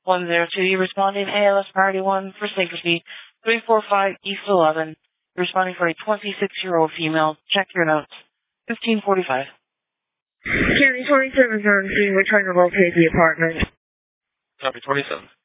102, you responding ALS Priority 1 for Sacred 345 East 11. You're responding for a 26-year-old female. Check your notes. 1545. County 27 Zone C, we're trying to locate the apartment. Copy 27.